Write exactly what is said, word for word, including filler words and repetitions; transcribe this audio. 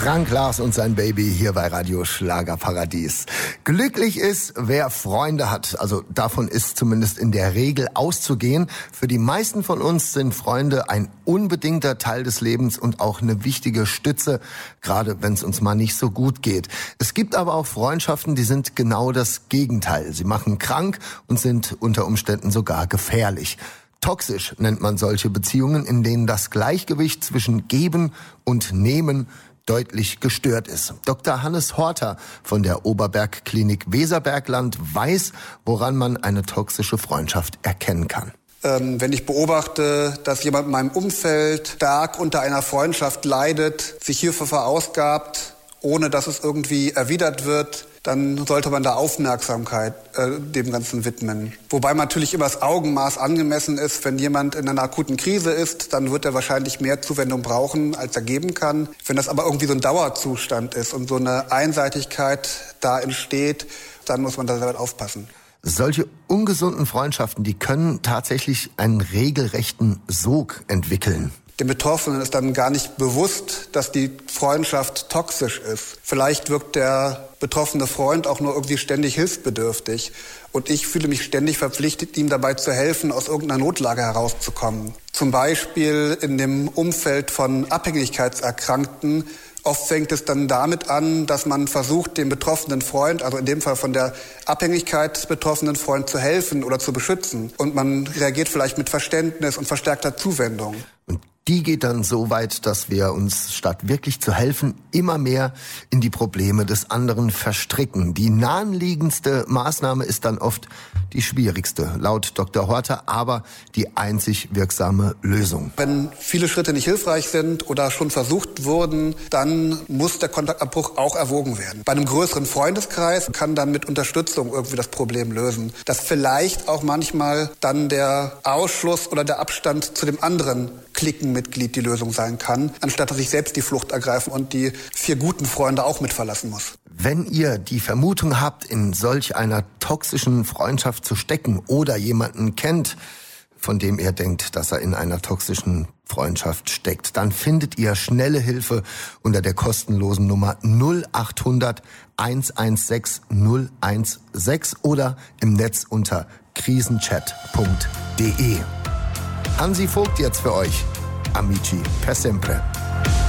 Frank Lars und sein Baby hier bei Radio Schlagerparadies. Glücklich ist, wer Freunde hat. Also davon ist zumindest in der Regel auszugehen. Für die meisten von uns sind Freunde ein unbedingter Teil des Lebens und auch eine wichtige Stütze, gerade wenn es uns mal nicht so gut geht. Es gibt aber auch Freundschaften, die sind genau das Gegenteil. Sie machen krank und sind unter Umständen sogar gefährlich. Toxisch nennt man solche Beziehungen, in denen das Gleichgewicht zwischen Geben und Nehmen deutlich gestört ist. Doktor Hannes Horter von der Oberbergklinik Weserbergland weiß, woran man eine toxische Freundschaft erkennen kann. Ähm, wenn ich beobachte, dass jemand in meinem Umfeld stark unter einer Freundschaft leidet, sich hierfür verausgabt, ohne dass es irgendwie erwidert wird, dann sollte man da Aufmerksamkeit äh, dem Ganzen widmen. Wobei natürlich immer das Augenmaß angemessen ist. Wenn jemand in einer akuten Krise ist, dann wird er wahrscheinlich mehr Zuwendung brauchen, als er geben kann. Wenn das aber irgendwie so ein Dauerzustand ist und so eine Einseitigkeit da entsteht, dann muss man da sehr aufpassen. Solche ungesunden Freundschaften, die können tatsächlich einen regelrechten Sog entwickeln. Dem Betroffenen ist dann gar nicht bewusst, dass die Freundschaft toxisch ist. Vielleicht wirkt der betroffene Freund auch nur irgendwie ständig hilfsbedürftig. Und ich fühle mich ständig verpflichtet, ihm dabei zu helfen, aus irgendeiner Notlage herauszukommen. Zum Beispiel in dem Umfeld von Abhängigkeitserkrankten. Oft fängt es dann damit an, dass man versucht, dem betroffenen Freund, also in dem Fall von der Abhängigkeit betroffenen Freund, zu helfen oder zu beschützen. Und man reagiert vielleicht mit Verständnis und verstärkter Zuwendung. Und die geht dann so weit, dass wir uns statt wirklich zu helfen immer mehr in die Probleme des anderen verstricken. Die naheliegendste Maßnahme ist dann oft die schwierigste, laut Doktor Horter, aber die einzig wirksame Lösung. Wenn viele Schritte nicht hilfreich sind oder schon versucht wurden, dann muss der Kontaktabbruch auch erwogen werden. Bei einem größeren Freundeskreis kann dann mit Unterstützung irgendwie das Problem lösen. Dass vielleicht auch manchmal dann der Ausschluss oder der Abstand zu dem anderen Cliquenmitglied die Lösung sein kann, anstatt dass ich selbst die Flucht ergreifen und die vier guten Freunde auch mit verlassen muss. Wenn ihr die Vermutung habt, in solch einer toxischen Freundschaft zu stecken oder jemanden kennt, von dem ihr denkt, dass er in einer toxischen Freundschaft steckt, dann findet ihr schnelle Hilfe unter der kostenlosen Nummer null acht hundert eins eins sechs null eins sechs oder im Netz unter krisenchat punkt de. Hansi Vogt jetzt für euch. Amici per sempre.